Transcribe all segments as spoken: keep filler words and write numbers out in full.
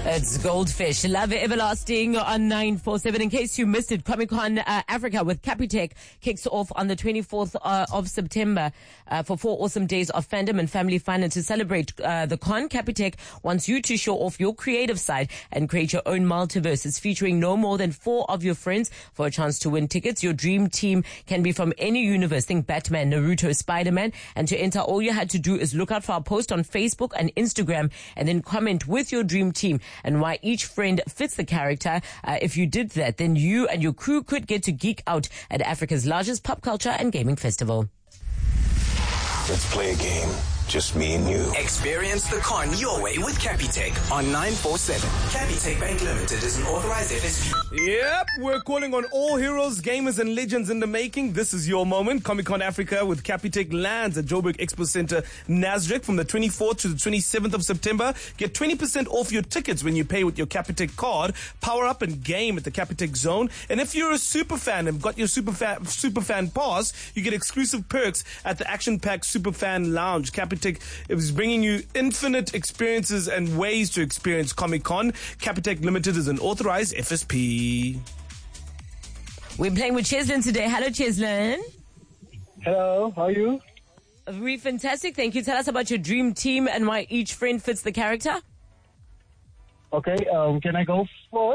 It's Goldfish, Love Everlasting on nine four seven. In case you missed it, Comic-Con uh, Africa with Capitec kicks off on the twenty-fourth uh, of September uh, for four awesome days of fandom and family fun. And to celebrate uh, the con, Capitec wants you to show off your creative side and create your own multiverse. It's featuring no more than four of your friends for a chance to win tickets. Your dream team can be from any universe. Think Batman, Naruto, Spider-Man. And to enter, all you had to do is look out for our post on Facebook and Instagram and then comment with your dream team and why each friend fits the character. Uh, if you did that, then you and your crew could get to geek out at Africa's largest pop culture and gaming festival. Let's play a game. Just me and you. Experience the con your way with Capitec on nine four seven. Capitec Bank Limited is an authorized F S P. Yep, we're calling on all heroes, gamers, and legends in the making. This is your moment. Comic-Con Africa with Capitec lands at Joburg Expo Center, Nasrec, from the twenty-fourth to the twenty-seventh of September. Get twenty percent off your tickets when you pay with your Capitec card. Power up and game at the Capitec Zone. And if you're a super fan and got your super fan, super fan pass, you get exclusive perks at the Action Pack Super Fan Lounge. Capitec is bringing you infinite experiences and ways to experience Comic-Con. Capitec Limited is an authorized F S P. We're playing with Cheslin today. Hello, Cheslin. Hello, how are you? We're fantastic, thank you. Tell us about your dream team and why each friend fits the character. Okay, um, can I go forward?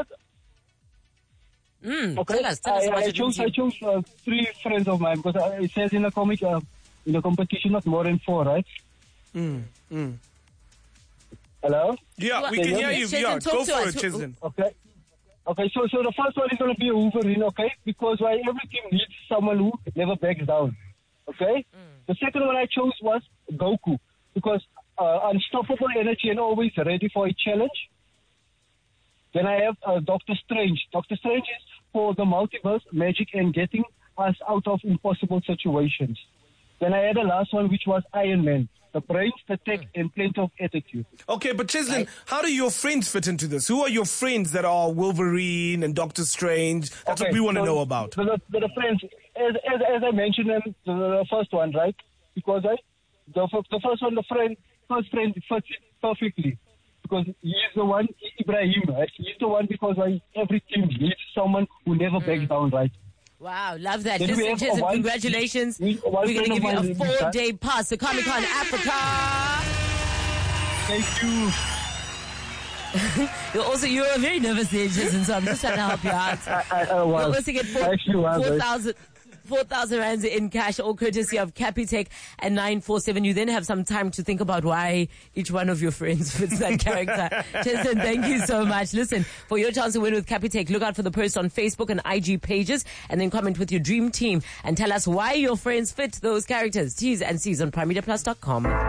Mm, okay. Tell us, tell us I, about I your chose, dream I team. chose uh, three friends of mine because uh, it says in the comic, uh, in the competition, not more than four, right? Mm, mm. Hello? Yeah, we Okay, can yeah. hear you. Cheslin, Yeah, talk go to for us. it, Cheslin. Okay. Okay, so so the first one is going to be a Wolverine, okay? Because why every team needs someone who never backs down, okay? Mm. The second one I chose was Goku because uh, unstoppable energy and always ready for a challenge. Then I have uh, Doctor Strange. Doctor Strange is for the multiverse, magic, and getting us out of impossible situations. Then I had the last one, which was Iron Man. The brains, the tech, and plenty of attitude. Okay, but Cheslin, how do your friends fit into this? Who are your friends that are Wolverine and Doctor Strange? That's Okay, what we want to so know about. The, the, the friends, as, as, as I mentioned them, the, the first one, right? Because I, the, the first one, the friend, first friend fits it perfectly. Because he is the one, Ibrahim, right? He's the one because I, every team needs someone who never backs Mm. down, right? Wow, love that. Then we Listen, have Cheslin, one- congratulations. we- one We're going to friend give of you a mine, four-day pass to Comic-Con Africa. Thank you. You're also, you're very nervous there, Cheslin, so I'm just trying to help you out. I, I, I was. You'll also get four, I actually was, four right? thousand four thousand rands in cash, all courtesy of Capitec and nine four seven. You then have some time to think about why each one of your friends fits that character. Cheslin, thank you so much. Listen, for your chance to win with Capitec, look out for the post on Facebook and I G pages and then comment with your dream team and tell us why your friends fit those characters. T's and C's on prime media plus dot com.